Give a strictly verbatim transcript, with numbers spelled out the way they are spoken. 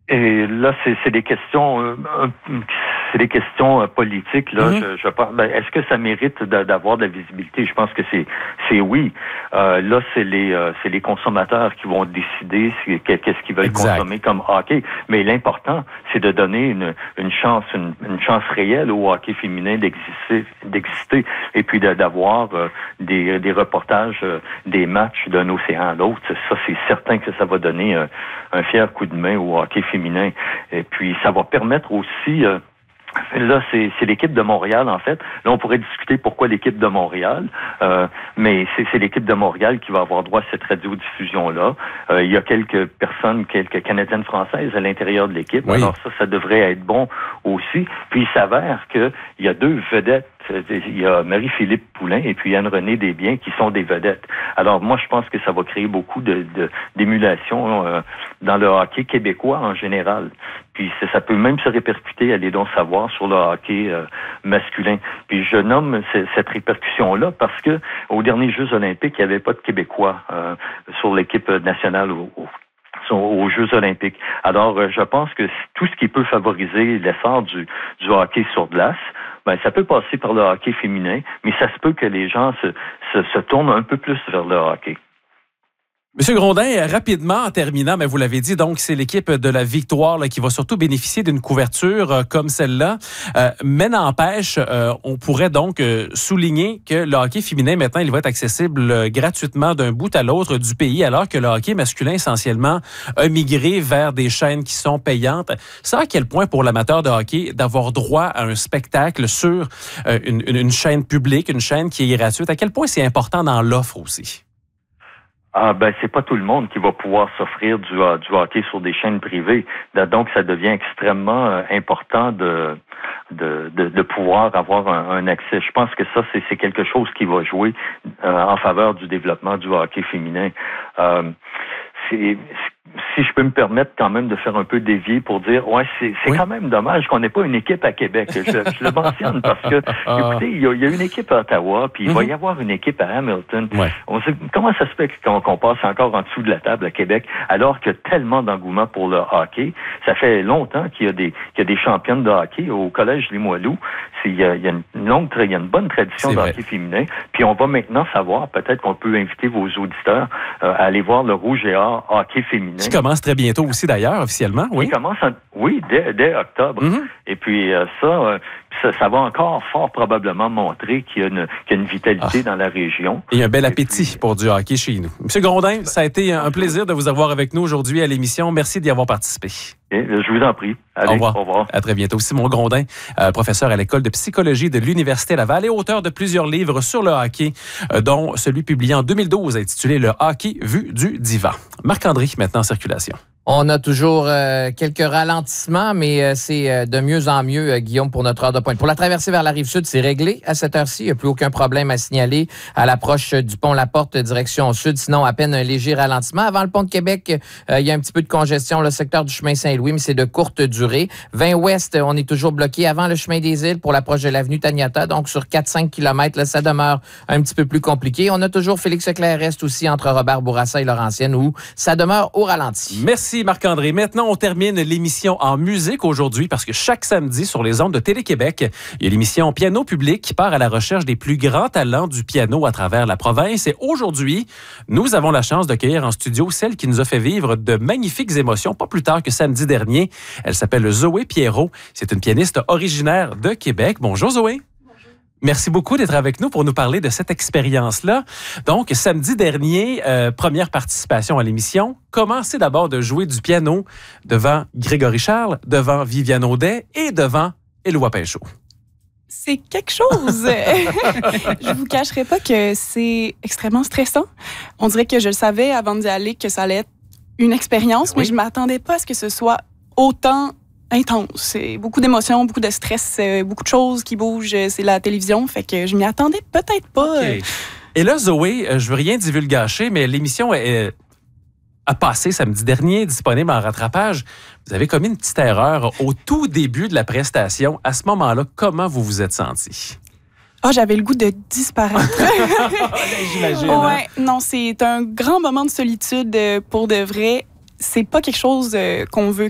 Et là, c'est, c'est des questions, euh, c'est des questions euh, politiques. Là, mm-hmm. je, je pense. Ben, est-ce que ça mérite de, d'avoir de la visibilité? Je pense que c'est, c'est oui. Euh, là, c'est les, euh, c'est les consommateurs qui vont décider si, qu'est-ce qu'ils veulent exact. consommer comme hockey. Mais l'important, c'est de donner une, une chance, une, une chance réelle au hockey féminin d'exister, d'exister, et puis de, d'avoir euh, des, des reportages, euh, des matchs d'un océan à l'autre. Ça, c'est certain que ça va donner euh, un fier coup de main au hockey féminin. Et puis, ça va permettre aussi... Euh, Là, c'est, c'est l'équipe de Montréal, en fait. Là, on pourrait discuter pourquoi l'équipe de Montréal, euh, mais c'est, c'est l'équipe de Montréal qui va avoir droit à cette radiodiffusion-là. Euh, il y a quelques personnes, quelques Canadiennes françaises à l'intérieur de l'équipe. Oui. Alors ça, ça devrait être bon aussi. Puis, il s'avère qu'il y a deux vedettes. Il y a Marie-Philippe Poulin et puis Anne-Renée Desbiens qui sont des vedettes. Alors, moi, je pense que ça va créer beaucoup de, de, d'émulation euh, dans le hockey québécois en général. Puis ça, ça peut même se répercuter, allez donc savoir, sur le hockey euh, masculin. Puis je nomme c- cette répercussion-là parce que aux derniers Jeux olympiques, il n'y avait pas de Québécois euh, sur l'équipe nationale au, au, aux Jeux olympiques. Alors, euh, je pense que tout ce qui peut favoriser l'essor du, du hockey sur glace, ben ça peut passer par le hockey féminin, mais ça se peut que les gens se, se, se tournent un peu plus vers le hockey. Monsieur Grondin, rapidement en terminant, mais vous l'avez dit, donc c'est l'équipe de la Victoire là, qui va surtout bénéficier d'une couverture euh, comme celle-là. Euh, mais n'empêche, euh, on pourrait donc euh, souligner que le hockey féminin, maintenant, il va être accessible euh, gratuitement d'un bout à l'autre du pays, alors que le hockey masculin, essentiellement, a migré vers des chaînes qui sont payantes. Ça, à quel point pour l'amateur de hockey, d'avoir droit à un spectacle sur euh, une, une chaîne publique, une chaîne qui est gratuite, à quel point c'est important dans l'offre aussi? Ah ben c'est pas tout le monde qui va pouvoir s'offrir du, du hockey sur des chaînes privées. Donc ça devient extrêmement euh, important de, de de de pouvoir avoir un, un accès. Je pense que ça c'est c'est quelque chose qui va jouer euh, en faveur du développement du hockey féminin. Euh, c'est si je peux me permettre quand même de faire un peu dévier pour dire, ouais, c'est, c'est oui. quand même dommage qu'on n'ait pas une équipe à Québec. Je, je le mentionne parce que, écoutez, il y, a, il y a une équipe à Ottawa, puis il mm-hmm. va y avoir une équipe à Hamilton. Ouais. On sait, comment ça se fait qu'on, qu'on passe encore en dessous de la table à Québec, alors qu'il y a tellement d'engouement pour le hockey? Ça fait longtemps qu'il y a des, qu'il y a des championnes de hockey au Collège Limoilou. C'est, il, y a, il y a une longue, il y a une bonne tradition c'est de vrai. hockey féminin. Puis on va maintenant savoir, peut-être qu'on peut inviter vos auditeurs euh, à aller voir le Rouge et Or hockey féminin. Qui commence très bientôt aussi d'ailleurs, officiellement, oui. Il commence, en, oui, dès, dès octobre. Mm-hmm. Et puis euh, ça, euh, ça, ça va encore fort probablement montrer qu'il y a une, qu'il y a une vitalité ah. dans la région. Et un bel appétit puis, pour du hockey chez nous. Monsieur Grondin, ça a été un plaisir de vous avoir avec nous aujourd'hui à l'émission. Merci d'y avoir participé. Et, je vous en prie. Allez, au revoir. Au revoir. À très bientôt. Simon Grondin, euh, professeur à l'École de psychologie de l'Université Laval et auteur de plusieurs livres sur le hockey, euh, dont celui publié en deux mille douze intitulé « Le hockey vu du divan ». Marc-André, maintenant en circulation. On a toujours euh, quelques ralentissements, mais euh, c'est euh, de mieux en mieux, euh, Guillaume, pour notre heure de pointe. Pour la traversée vers la Rive-Sud, c'est réglé à cette heure-ci. Il n'y a plus aucun problème à signaler à l'approche du pont La Porte, direction sud. Sinon, à peine un léger ralentissement. Avant le pont de Québec, euh, il y a un petit peu de congestion, le secteur du chemin Saint-Louis, mais c'est de courte durée. vingt ouest, on est toujours bloqué avant le chemin des Îles pour l'approche de l'avenue Taniata. Donc, sur quatre à cinq kilomètres, là, ça demeure un petit peu plus compliqué. On a toujours Félix-Leclerc-Est aussi entre Robert Bourassa et Laurentienne où ça demeure au ralenti. Merci. Merci Marc-André. Maintenant, on termine l'émission en musique aujourd'hui parce que chaque samedi sur les ondes de Télé-Québec, il y a l'émission Piano public qui part à la recherche des plus grands talents du piano à travers la province. Et aujourd'hui, nous avons la chance d'accueillir en studio celle qui nous a fait vivre de magnifiques émotions, pas plus tard que samedi dernier. Elle s'appelle Zoé Pierrot. C'est une pianiste originaire de Québec. Bonjour Zoé. Merci beaucoup d'être avec nous pour nous parler de cette expérience-là. Donc, samedi dernier, euh, première participation à l'émission. Commencez d'abord de jouer du piano devant Grégory Charles, devant Viviane Audet et devant Éloi Pinchot. C'est quelque chose. Je vous cacherai pas que c'est extrêmement stressant. On dirait que je le savais avant d'y aller que ça allait être une expérience, oui. mais je m'attendais pas à ce que ce soit autant intense. C'est beaucoup d'émotions, beaucoup de stress, beaucoup de choses qui bougent. C'est la télévision, fait que je m'y attendais peut-être pas. Okay. Et là, Zoé, je veux rien divulgacher, mais l'émission est, a passé samedi dernier, disponible en rattrapage. Vous avez commis une petite erreur au tout début de la prestation. À ce moment-là, comment vous vous êtes senti? Ah, oh, j'avais le goût de disparaître. J'imagine. Ouais, hein? Non, c'est un grand moment de solitude pour de vrai. C'est pas quelque chose euh, qu'on veut